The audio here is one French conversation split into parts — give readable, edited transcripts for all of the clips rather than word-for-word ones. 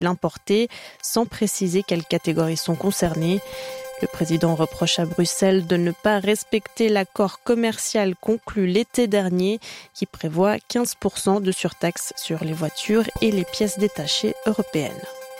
l'importer, sans préciser quelles catégories sont concernées. Le président reproche à Bruxelles de ne pas respecter l'accord commercial conclu l'été dernier qui prévoit 15% de surtaxe sur les voitures et les pièces détachées européennes.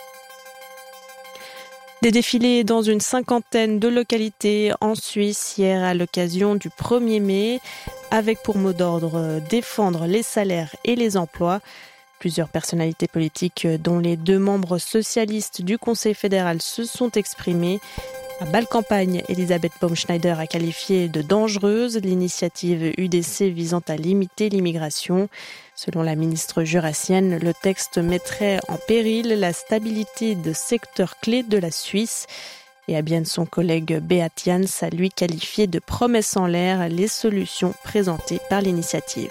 Des défilés dans une cinquantaine de localités en Suisse hier à l'occasion du 1er mai, avec pour mot d'ordre défendre les salaires et les emplois. Plusieurs personnalités politiques, dont les 2 membres socialistes du Conseil fédéral, se sont exprimées. À Bâle-Campagne, Elisabeth Baumschneider a qualifié de dangereuse l'initiative UDC visant à limiter l'immigration. Selon la ministre jurassienne, le texte mettrait en péril la stabilité de secteurs clés de la Suisse. Et à bien son collègue Beat Jans a lui qualifié de promesses en l'air les solutions présentées par l'initiative.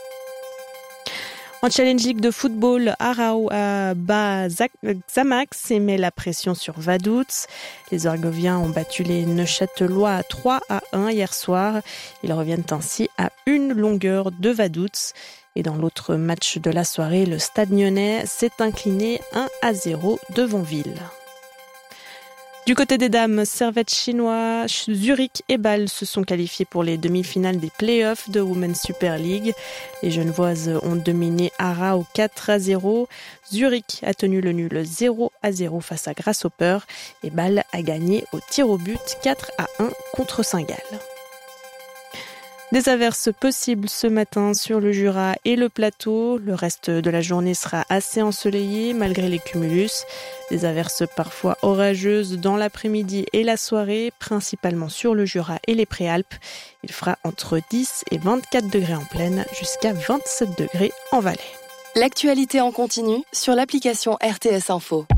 En Challenge League de football, Aarau bat Xamax et met la pression sur Vaduz. Les Orgoviens ont battu les Neuchâtelois 3-1 hier soir. Ils reviennent ainsi à une longueur de Vaduz. Et dans l'autre match de la soirée, le Stade Lyonnais s'est incliné 1-0 devant Ville. Du côté des dames, Servette chinois, Zurich et Bâle se sont qualifiés pour les demi-finales des play-offs de Women's Super League. Les Genevoises ont dominé Aarau 4-0. Zurich a tenu le nul 0-0 face à Grasshopper et Bâle a gagné au tir au but 4-1 contre Saint-Gall. Des averses possibles ce matin sur le Jura et le plateau. Le reste de la journée sera assez ensoleillé malgré les cumulus. Des averses parfois orageuses dans l'après-midi et la soirée, principalement sur le Jura et les Préalpes. Il fera entre 10 et 24 degrés en plaine, jusqu'à 27 degrés en vallée. L'actualité en continu sur l'application RTS Info.